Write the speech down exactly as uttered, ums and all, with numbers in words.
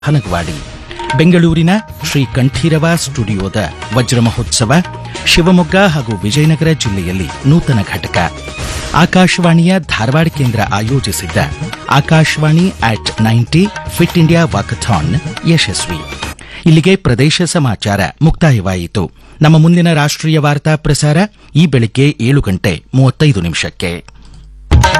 ಹನಗವಾಡಿ ಬೆಂಗಳೂರಿನ ಶ್ರೀ ಕಂಠೀರವ ಸ್ಟುಡಿಯೋದ ವಜ್ರ ಮಹೋತ್ಸವ ಶಿವಮೊಗ್ಗ ಹಾಗೂ ವಿಜಯನಗರ ಜಿಲ್ಲೆಯಲ್ಲಿ ನೂತನ ಘಟಕ ಆಕಾಶವಾಣಿಯ ಧಾರವಾಡ ಕೇಂದ್ರ ಆಯೋಜಿಸಿದ್ದ ಆಕಾಶವಾಣಿ ಆಟ್ ನೈಂಟಿ ಫಿಟ್ ಇಂಡಿಯಾ ವಾಕಥಾನ್ ಯಶಸ್ವಿ. ಇಲ್ಲಿಗೆ ಪ್ರದೇಶ ಸಮಾಚಾರ ಮುಕ್ತಾಯವಾಯಿತು. ನಮ್ಮ ಮುಂದಿನ ರಾಷ್ಟ್ರೀಯ ವಾರ್ತಾ ಪ್ರಸಾರ ಈ ಬೆಳಿಗ್ಗೆ ಏಳು ಗಂಟೆ ಮೂವತ್ತೈದು ನಿಮಿಷಕ್ಕೆ.